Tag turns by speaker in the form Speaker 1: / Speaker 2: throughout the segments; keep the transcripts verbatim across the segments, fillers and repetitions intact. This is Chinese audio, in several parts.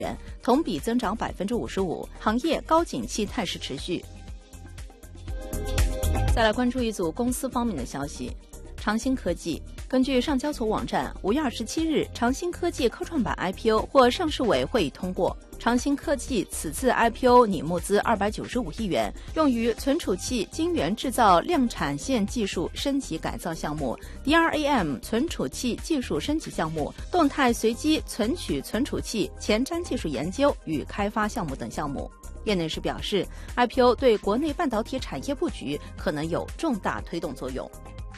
Speaker 1: 元，同比增长百分之五十五，行业高景气态势持续。再来关注一组公司方面的消息。长兴科技，根据上交所网站，五月二十七日，长兴科技科创板 I P O 获上市委会议通过。长兴科技此次 I P O 拟募资二百九十五亿元，用于存储器晶圆制造量产线技术升级改造项目、D R A M 存储器技术升级项目、动态随机存取存储器前瞻技术研究与开发项目等项目。业内人士表示 ，I P O 对国内半导体产业布局可能有重大推动作用。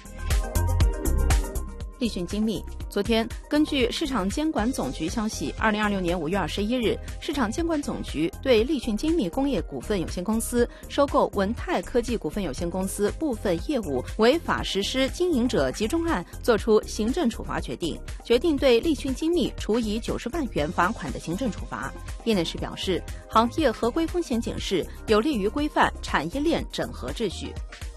Speaker 1: 立讯精密，昨天根据市场监管总局消息，二零二六年五月二十一日，市场监管总局对立讯精密工业股份有限公司收购文泰科技股份有限公司部分业务违法实施经营者集中案作出行政处罚决定，决定对立讯精密处以九十万元罚款的行政处罚。业内人士表示，行业合规风险警示有利于规范产业链整合秩序。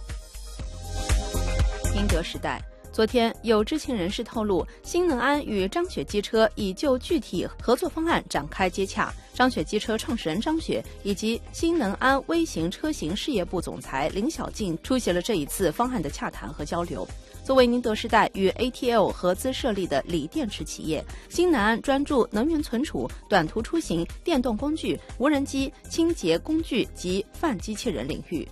Speaker 1: 宁德时代。昨天，有知情人士透露，新能安与张雪机车已就具体合作方案展开接洽。张雪机车创始人张雪以及新能安微型车型事业部总裁林小静出席了这一次方案的洽谈和交流。作为宁德时代与 A T L 合资设立的锂电池企业，新能安专注能源存储、短途出行、电动工具、无人机、清洁工具及泛机器人领域。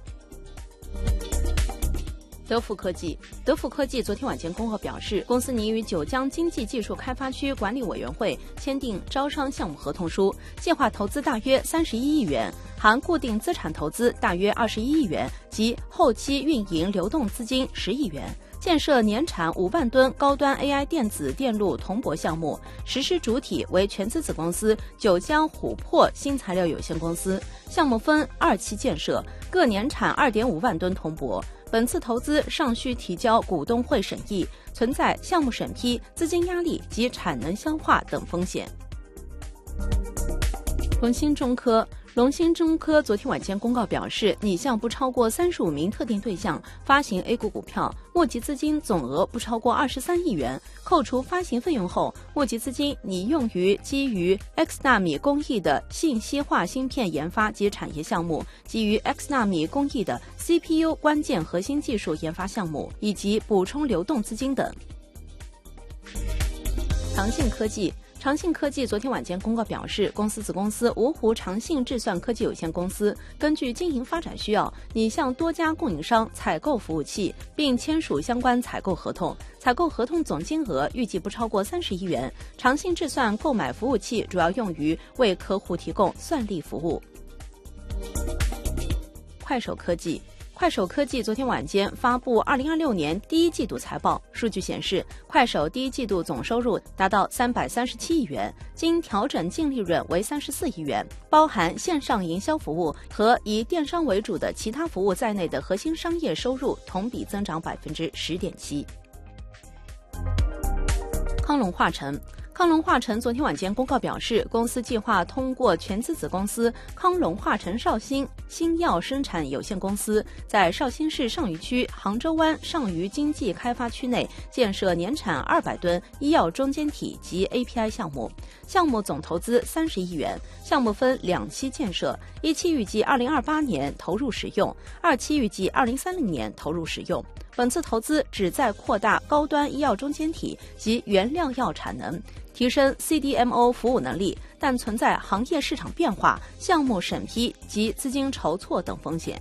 Speaker 1: 德福科技，德福科技昨天晚间公告表示，公司拟与九江经济技术开发区管理委员会签订招商项目合同书，计划投资大约三十一亿元，含固定资产投资大约二十一亿元及后期运营流动资金十亿元，建设年产五万吨高端 A I 电子电路铜箔项目，实施主体为全资子公司九江琥珀新材料有限公司。项目分二期建设，各年产二点五万吨铜箔。本次投资尚需提交股东会审议，存在项目审批、资金压力及产能消化等风险。龙芯中科，龙芯中科昨天晚间公告表示，拟向不超过三十五名特定对象发行 A 股股票，募集资金总额不超过二十三亿元，扣除发行费用后，募集资金拟用于基于 X 纳米工艺的信息化芯片研发及产业项目，基于 X 纳米工艺的 C P U 关键核心技术研发项目，以及补充流动资金等。长信科技。长信科技昨天晚间公告表示，公司子公司芜湖长信智算科技有限公司根据经营发展需要，拟向多家供应商采购服务器，并签署相关采购合同。采购合同总金额预计不超过三十亿元。长信智算购买服务器主要用于为客户提供算力服务。快手科技。快手科技昨天晚间发布二零二六年第一季度财报，数据显示，快手第一季度总收入达到三百三十七亿元，经调整净利润为三十四亿元，包含线上营销服务和以电商为主的其他服务在内的核心商业收入同比增长百分之十点七。康龙化成。康龙化成昨天晚间公告表示，公司计划通过全资子公司康龙化成绍兴新药生产有限公司，在绍兴市上虞区杭州湾上虞经济开发区内建设年产二百吨医药中间体及 A P I 项目，项目总投资三十亿元，项目分两期建设，一期预计二零二八年投入使用，二期预计二零三零年投入使用。本次投资旨在扩大高端医药中间体及原料药产能，提升 C D M O 服务能力，但存在行业市场变化、项目审批及资金筹措等风险。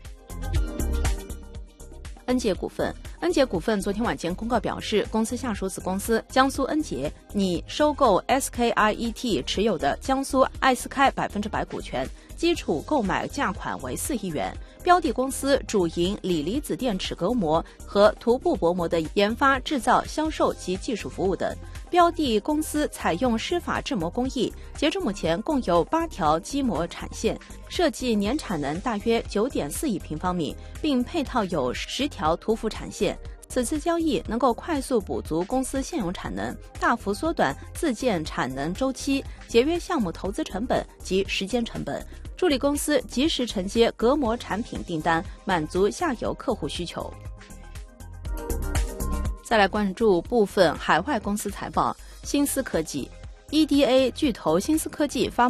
Speaker 1: 恩捷股份，恩捷股份昨天晚间公告表示，公司下属子公司江苏恩捷拟收购 S K I E T 持有的江苏艾斯开百分之百股权，基础购买价款为四亿元。标的公司主营锂离子电池隔膜和涂布薄膜的研发、制造、销售及技术服务等。标的公司采用湿法制膜工艺，截至目前共有八条基膜产线，设计年产能大约九点四亿平方米，并配套有十条涂覆产线。此次交易能够快速补足公司现有产能，大幅缩短自建产能周期，节约项目投资成本及时间成本，助力公司及时承接隔膜产品订单，满足下游客户需求。再来关注部分海外公司财报。新思科技， E D A 巨头新思科技发